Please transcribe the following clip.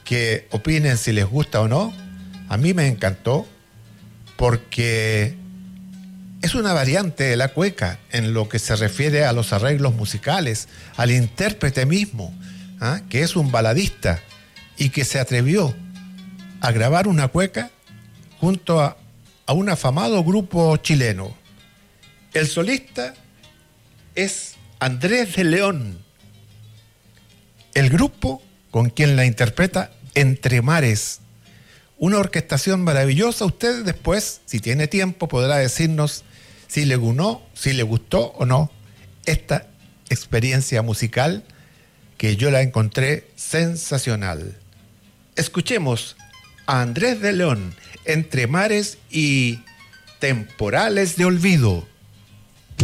que opinen si les gusta o no. A mí me encantó porque es una variante de la cueca en lo que se refiere a los arreglos musicales, al intérprete mismo, que es un baladista y que se atrevió a grabar una cueca junto a un afamado grupo chileno. El solista es Andrés de León. El grupo con quien la interpreta, Entre Mares. Una orquestación maravillosa. Usted después, si tiene tiempo, podrá decirnos si le gustó o no esta experiencia musical que yo la encontré sensacional. Escuchemos a Andrés de León, Entre Mares y Temporales de Olvido.